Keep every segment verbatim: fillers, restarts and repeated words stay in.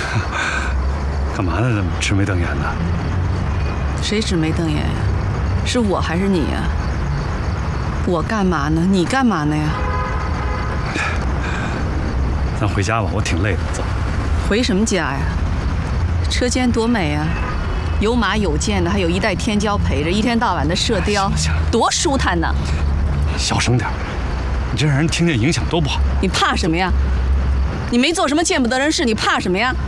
干嘛呢？直眉瞪眼的。 谁直眉瞪眼呀？是我还是你呀？我干嘛呢？你干嘛呢呀？ 咱回家吧，我挺累的，走。 回什么家呀？车间多美啊，有马有剑的，还有一代天骄陪着，一天到晚的射雕，多舒坦呢。 小声点，你这让人听见影响多不好。 你怕什么呀？你没做什么见不得人事，你怕什么呀？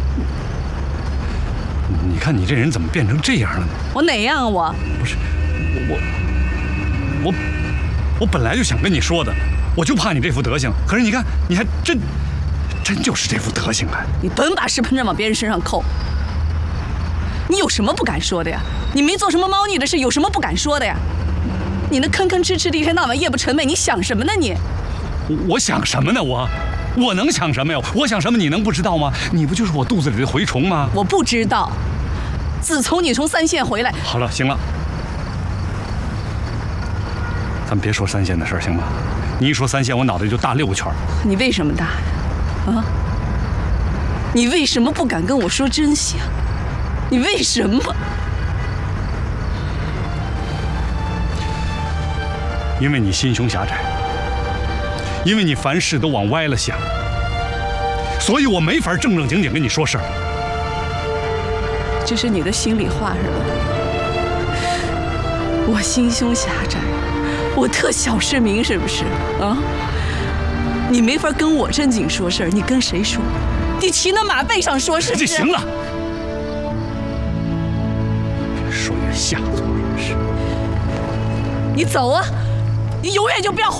你看你这人怎么变成这样了呢？ 我哪样啊我？ 不是，我我我我本来就想跟你说的，我就怕你这副德行。可是你看，你还真真就是这副德行啊！ 你甭把石盆针往别人身上扣。你有什么不敢说的呀？你没做什么猫腻的事，有什么不敢说的呀？你那吭吭哧哧的，一天到晚夜不沉寐，你想什么呢你？ 我想什么呢？我我能想什么呀？我想什么你能不知道吗？你不就是我肚子里的蛔虫吗？ 我不知道。自从你从三线回来， 好了，行了，咱别说三线的事儿，行吗？你一说三线，我脑袋就大六圈。 你为什么大呀？啊？你为什么不敢跟我说真相？你为什么？ 因为你心胸狭窄，因为你凡事都往歪了想，所以我没法正正经经跟你说事儿。 这是你的心里话是吧？我心胸狭窄，我特小市民是不是啊？你没法跟我正经说事儿，你跟谁说？你骑那马背上说是不是？ 这行了，越说越下作，也是。 你走啊！你永远就不要回。